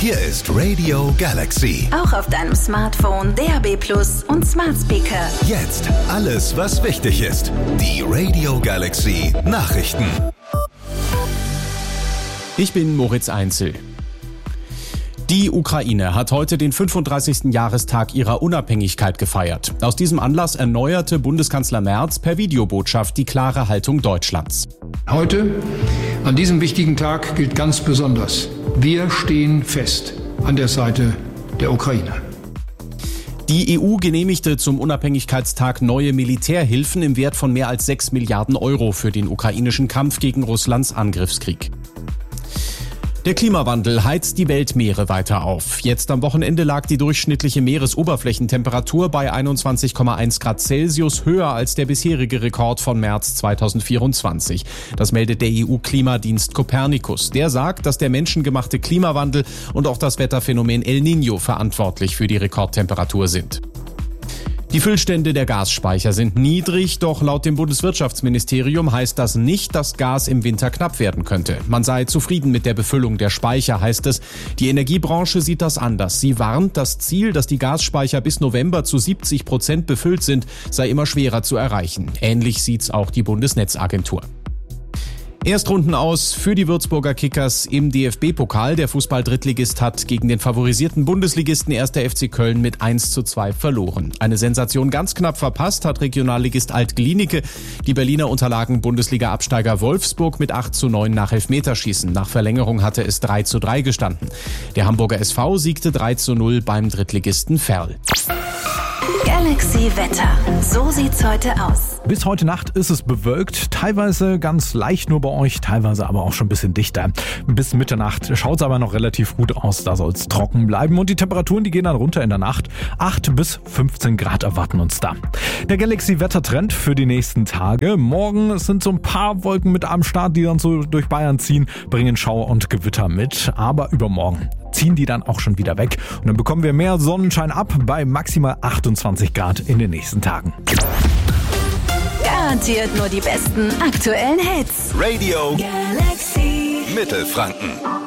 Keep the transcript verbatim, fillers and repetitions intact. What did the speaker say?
Hier ist Radio Galaxy. Auch auf deinem Smartphone, D A B Plus und Smart Speaker. Jetzt alles, was wichtig ist. Die Radio Galaxy Nachrichten. Ich bin Moritz Einzel. Die Ukraine hat heute den fünfunddreißigsten Jahrestag ihrer Unabhängigkeit gefeiert. Aus diesem Anlass erneuerte Bundeskanzler Merz per Videobotschaft die klare Haltung Deutschlands. Heute, an diesem wichtigen Tag, gilt ganz besonders: Wir stehen fest an der Seite der Ukraine. Die E U genehmigte zum Unabhängigkeitstag neue Militärhilfen im Wert von mehr als sechs Milliarden Euro für den ukrainischen Kampf gegen Russlands Angriffskrieg. Der Klimawandel heizt die Weltmeere weiter auf. Jetzt am Wochenende lag die durchschnittliche Meeresoberflächentemperatur bei einundzwanzig Komma eins Grad Celsius, höher als der bisherige Rekord von März zweitausendvierundzwanzig. Das meldet der E U-Klimadienst Copernicus. Der sagt, dass der menschengemachte Klimawandel und auch das Wetterphänomen El Niño verantwortlich für die Rekordtemperatur sind. Die Füllstände der Gasspeicher sind niedrig, doch laut dem Bundeswirtschaftsministerium heißt das nicht, dass Gas im Winter knapp werden könnte. Man sei zufrieden mit der Befüllung der Speicher, heißt es. Die Energiebranche sieht das anders. Sie warnt, das Ziel, dass die Gasspeicher bis November zu siebzig Prozent befüllt sind, sei immer schwerer zu erreichen. Ähnlich sieht's auch die Bundesnetzagentur. Erstrunden aus für die Würzburger Kickers im D F B-Pokal. Der Fußball-Drittligist hat gegen den favorisierten Bundesligisten erster F C Köln mit eins zu zwei verloren. Eine Sensation ganz knapp verpasst hat Regionalligist Alt-Glienicke. Die Berliner unterlagen Bundesliga-Absteiger Wolfsburg mit acht zu neun nach Elfmeterschießen. Nach Verlängerung hatte es drei zu drei gestanden. Der Hamburger S V siegte drei zu null beim Drittligisten Verl. Galaxy Wetter. So sieht's heute aus. Bis heute Nacht ist es bewölkt, teilweise ganz leicht nur bei euch, teilweise aber auch schon ein bisschen dichter. Bis Mitternacht schaut es aber noch relativ gut aus, da soll es trocken bleiben und die Temperaturen, die gehen dann runter in der Nacht. acht bis fünfzehn Grad erwarten uns da. Der Galaxy-Wettertrend für die nächsten Tage. Morgen sind so ein paar Wolken mit am Start, die dann so durch Bayern ziehen, bringen Schauer und Gewitter mit, aber übermorgen ziehen die dann auch schon wieder weg und dann bekommen wir mehr Sonnenschein ab bei maximal achtundzwanzig Grad in den nächsten Tagen. Garantiert nur die besten aktuellen Hits. Radio Galaxy Mittelfranken.